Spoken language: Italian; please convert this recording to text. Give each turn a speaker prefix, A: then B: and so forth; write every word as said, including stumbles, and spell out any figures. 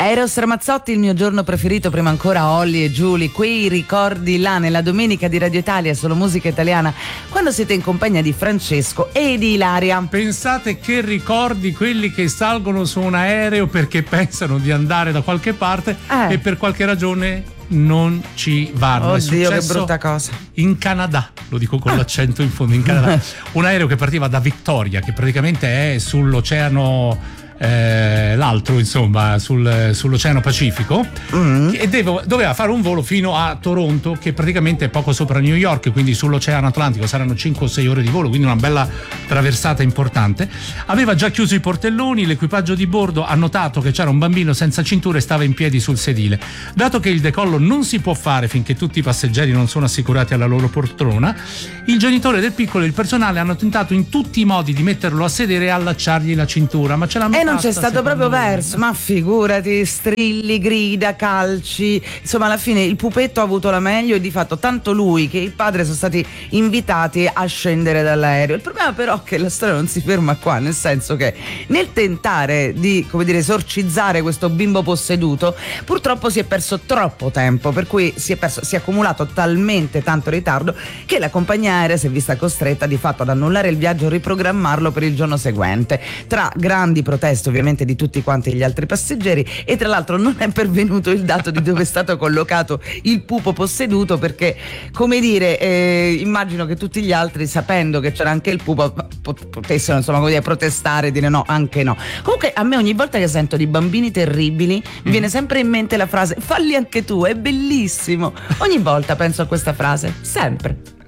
A: Eros Ramazzotti, il mio giorno preferito, prima ancora Olly e Giulia, quei ricordi là nella domenica di Radio Italia, solo musica italiana, quando siete in compagnia di Francesco e di Ilaria.
B: Pensate che ricordi quelli che salgono su un aereo perché pensano di andare da qualche parte
A: eh.
B: e per qualche ragione non ci vanno.
A: Oddio, che brutta cosa.
B: In Canada, lo dico con l'accento in fondo, in Canada, un aereo che partiva da Victoria, che praticamente è sull'oceano Eh, l'altro insomma sul, sull'Oceano Pacifico, mm. e devo, doveva fare un volo fino a Toronto, che praticamente è poco sopra New York, quindi sull'Oceano Atlantico saranno cinque o sei ore di volo, quindi una bella traversata importante. Aveva già chiuso i portelloni, l'equipaggio di bordo ha notato che c'era un bambino senza cintura e stava in piedi sul sedile. Dato che il decollo non si può fare finché tutti i passeggeri non sono assicurati alla loro poltrona, il genitore del piccolo e il personale hanno tentato in tutti i modi di metterlo a sedere e allacciargli la cintura, ma ce l'hanno
A: e non c'è stato proprio verso, ma figurati, strilli, grida, calci, insomma alla fine il pupetto ha avuto la meglio e di fatto tanto lui che il padre sono stati invitati a scendere dall'aereo. Il problema però è che la storia non si ferma qua, nel senso che nel tentare di, come dire, esorcizzare questo bimbo posseduto, purtroppo si è perso troppo tempo, per cui si è perso, si è accumulato talmente tanto ritardo che la compagnia aerea si è vista costretta di fatto ad annullare il viaggio e riprogrammarlo per il giorno seguente, tra grandi proteste ovviamente di tutti quanti gli altri passeggeri. E tra l'altro non è pervenuto il dato di dove è stato collocato il pupo posseduto, perché, come dire, eh, immagino che tutti gli altri, sapendo che c'era anche il pupo, potessero insomma come dire, protestare e dire no, anche no. Comunque a me ogni volta che sento di bambini terribili mm. mi viene sempre in mente la frase falli anche tu, è bellissimo. Ogni volta penso a questa frase, sempre.